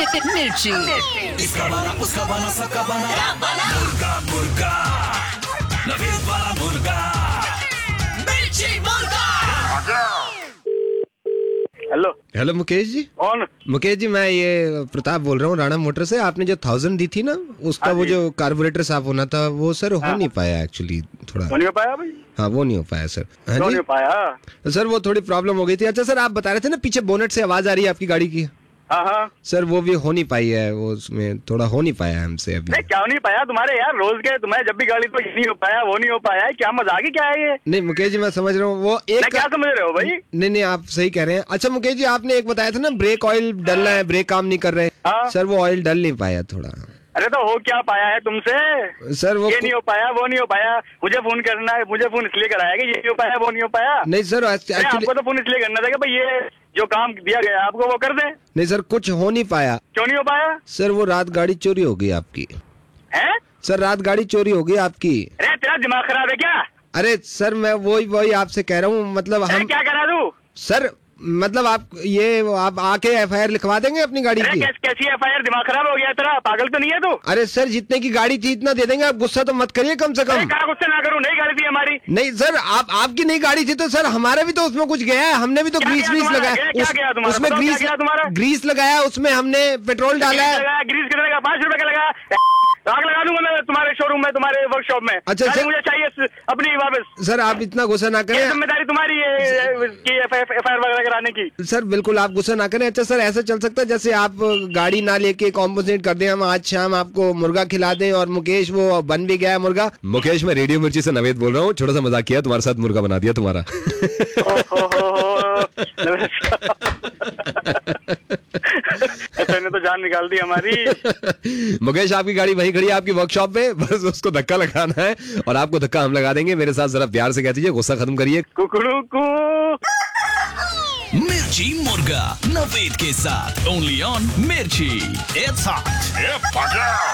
मिर्ची। इसका बना उसका बना सबका बना मुर्गा मुर्गा नवीद वाला मुर्गा मिर्ची मुर्गा। Hello hello Mukesh ji. कौन? मुकेश जी मैं ये प्रताप बोल रहा हूँ राणा मोटर से। आपने जो 1000 दी थी ना उसका वो जो कार्बोरेटर साफ होना था वो सर हो नहीं पाया एक्चुअली थोड़ा। नहीं हो पाया भाई? हाँ वो नहीं हो पाया सर। हाँ क्यों जी नहीं हो पाया? सर वो थोड़ी प्रॉब्लम हो गई थी। अच्छा सर आप बता रहे थे ना पीछे बोनेट से आवाज आ रही है आपकी गाड़ी की। हाँ हाँ। सर वो भी हो नहीं पाई है, वो उसमें थोड़ा हो नहीं पाया हमसे अभी। नहीं क्या नहीं पाया तुम्हारे यार? रोज के तुम्हारे जब भी गाड़ी तो ये नहीं हो पाया वो नहीं हो पाया है, क्या मजाक है क्या है ये? नहीं मुकेश जी मैं समझ रहा हूँ वो एक क्या समझ रहे हो भाई? नहीं आप सही कह रहे हैं। अच्छा मुकेश जी आपने एक बताया था ना ब्रेक ऑयल डलना है, ब्रेक काम नहीं कर रहे। हाँ। सर वो ऑयल डल नहीं पाया थोड़ा। अरे तो हो क्या पाया है तुमसे? सर वो ये नहीं हो पाया वो नहीं हो पाया, मुझे फोन करना है, मुझे फोन इसलिए कराया कि ये नहीं हो पाया वो नहीं हो पाया। नहीं सर एक्चुअली आपको तो फोन इसलिए करना था कि भाई ये जो काम दिया गया आपको वो कर दे। नहीं सर कुछ हो नहीं पाया। क्यों नहीं हो पाया? सर वो रात गाड़ी चोरी हो गई आपकी। है? सर रात गाड़ी चोरी हो गई आपकी। अरे तेरा दिमाग खराब है क्या? अरे सर मैं वही आपसे कह रहा हूँ मतलब हम क्या करा दूं? सर मतलब आप ये आप आके एफआईआर लिखवा देंगे अपनी गाड़ी की। कैसी एफआईआर? दिमाग खराब हो गया तेरा? पागल तो नहीं है तू? अरे सर जितने की गाड़ी थी इतना दे देंगे, आप गुस्सा तो मत करिए कम से कम। क्या गुस्सा ना करूं? नई गाड़ी थी हमारी। नहीं सर आपकी नई गाड़ी थी तो सर हमारा भी तो उसमें कुछ गया है, हमने भी तो ग्रीस लगाया उसमें ग्रीस लगाया, उसमें हमने पेट्रोल डाला है। ग्रीस कितने का? 5 रुपए का लगा। आग लगा दूंगा मैं तुम्हारे शोरूम में, तुम्हारे वर्कशॉप में। अच्छा सर मुझे चाहिए अपनी वापस। सर आप इतना गुस्सा ना करें, जिम्मेदारी तुम्हारी है एफआईआर वगैरह कराने की। सर बिल्कुल आप गुस्सा ना करें। अच्छा सर ऐसा चल सकता है जैसे आप गाड़ी ना लेके कॉम्पोजिट कर दें, हम आज शाम आपको मुर्गा खिला दें और मुकेश वो बन भी गया है मुर्गा। मुकेश मैं रेडियो मिर्ची से नवेद बोल रहा हूँ, छोटा सा मजाक किया, तुम्हारे साथ मुर्गा बना दिया तुम्हारा। ने तो जान निकाल दी हमारी। मुकेश आपकी गाड़ी वही खड़ी है आपकी वर्कशॉप में, बस उसको धक्का लगाना है और आपको धक्का हम लगा देंगे। मेरे साथ जरा प्यार से कह दीजिए, गुस्सा खत्म करिए। कुकड़ू मिर्ची मुर्गा नवेद के साथ ओनली ऑन मिर्ची। It's hot.